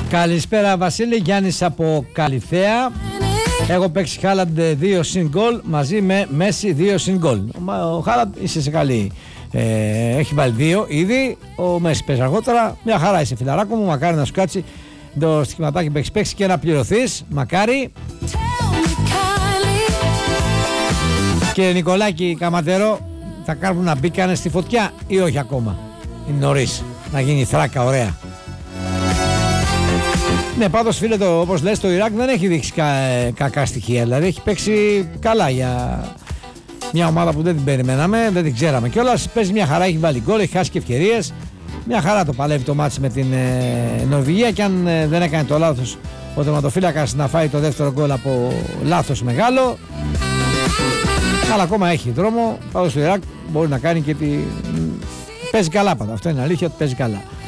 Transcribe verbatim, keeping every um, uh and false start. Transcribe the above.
Καλησπέρα Βασίλη, Γιάννης από Καλιθέα. Έχω παίξει Χάλαντ δύο συν γκολ μαζί με Μέση δύο συν γκολ. Ο Χάλαντ είσαι σε καλή. Ε, έχει βάλει δύο ήδη. Ο Μέση παίζει αργότερα. Μια χαρά είσαι φιλαράκο μου. Μακάρι να σου κάτσει το στοιχηματάκι που έχει παίξει και να πληρωθείς. Μακάρι. Και Νικολάκη Καματερό, θα κάνουν να μπήκανε στη φωτιά ή όχι ακόμα? Είναι νωρίς να γίνει θράκα ωραία. Ναι, πάντως φίλε, το, όπως λες, το Ιράκ δεν έχει δείξει κα, κακά στοιχεία. Δηλαδή έχει παίξει καλά για μια ομάδα που δεν την περιμέναμε, δεν την ξέραμε κιόλας. Παίζει μια χαρά, έχει βάλει γκολ, έχει χάσει και ευκαιρίες. Μια χαρά το παλεύει το μάτς με την ε, Νορβηγία. Και αν ε, δεν έκανε το λάθος ο τερματοφύλακας να φάει το δεύτερο γκολ από λάθος μεγάλο, αλλά ακόμα έχει δρόμο. Πάντως το Ιράκ μπορεί να κάνει και τη... παίζει καλά πάντα. Αυτό είναι αλήθεια, ότι παίζει καλά.